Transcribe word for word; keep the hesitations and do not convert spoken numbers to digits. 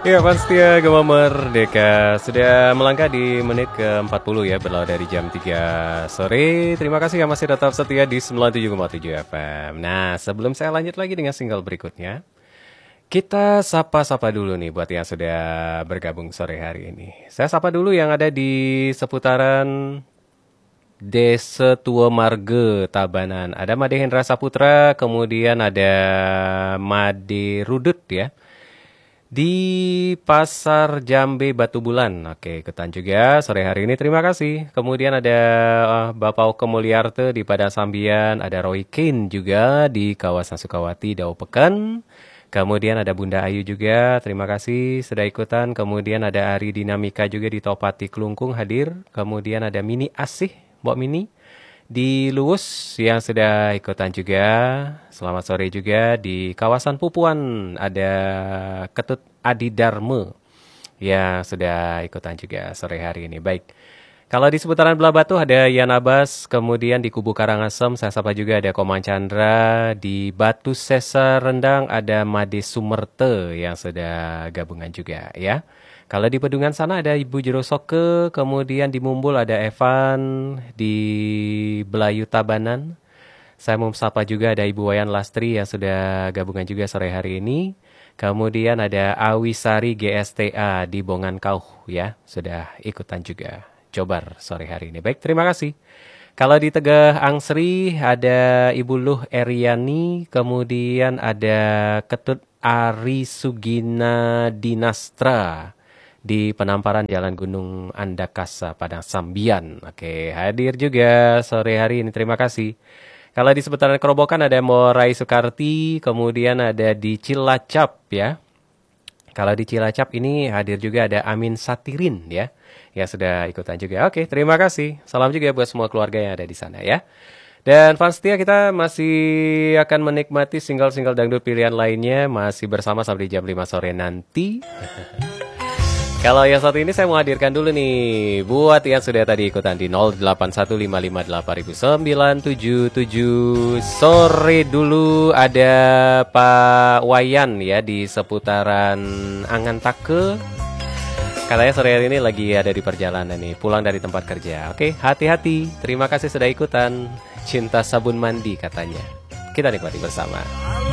Ya, Fans Setia Gema Merdeka sudah melangkah di menit ke empat puluh ya, berlalu dari jam tiga sore. Terima kasih yang masih tetap setia di sembilan puluh tujuh koma tujuh F M. Nah, sebelum saya lanjut lagi dengan single berikutnya, kita sapa-sapa dulu nih buat yang sudah bergabung sore hari ini. Saya sapa dulu yang ada di seputaran Desa Tua Marga, Tabanan. Ada Made Hendra Saputra, kemudian ada Made Rudut ya. Di Pasar Jambe Batu Bulan. Oke, ikutan juga sore hari ini. Terima kasih. Kemudian ada uh, Bapak Oke Mulyarte di Padang Sambian. Ada Roy Kane juga di kawasan Sukawati, Dau Pekan. Kemudian ada Bunda Ayu juga. Terima kasih sudah ikutan. Kemudian ada Ari Dinamika juga di Topati Kelungkung hadir. Kemudian ada Mini Asih. Mbak Mini di Luwus yang sudah ikutan juga. Selamat sore juga di kawasan Pupuan ada Ketut Adi Darme yang sudah ikutan juga sore hari ini. Baik, kalau di seputaran Belah Batu ada Yan Abbas, kemudian di Kubu Karangasem saya sapa juga ada Komang Chandra, di Batu Sesa Rendang ada Made Sumerte yang sudah gabungan juga ya. Kalau di Pedungan sana ada Ibu Jerosoke, kemudian di Mumbul ada Evan, di Belayu Tabanan. Saya mau sapa juga ada Ibu Wayan Lastri yang sudah gabungan juga sore hari ini. Kemudian ada Awisari G S T A di Bongan Kauh ya, sudah ikutan juga. Cobar sore hari ini. Baik, terima kasih. Kalau di Tegah Angsri ada Ibu Luh Eriani, kemudian ada Ketut Ari Sugina Dinastra di Penamparan Jalan Gunung Andakasa, Padang Sambian. Oke, hadir juga sore hari ini. Terima kasih. Kalau di seputaran Kerobokan ada Morai Soekarti, kemudian ada di Cilacap ya. Kalau di Cilacap ini hadir juga ada Amin Satirin ya, yang sudah ikutan juga. Oke, terima kasih. Salam juga buat semua keluarga yang ada di sana ya. Dan fans setia kita masih akan menikmati single-single dangdut pilihan lainnya, masih bersama sampai di jam lima sore nanti. Kalau yang satu ini saya mau hadirkan dulu nih buat yang sudah tadi ikutan di nol delapan satu lima lima delapan sembilan tujuh tujuh. Sore dulu ada Pak Wayan ya di seputaran Angantake. Katanya sore hari ini lagi ada di perjalanan nih, pulang dari tempat kerja. Oke, hati-hati. Terima kasih sudah ikutan. Cinta sabun mandi katanya. Kita nikmati bersama.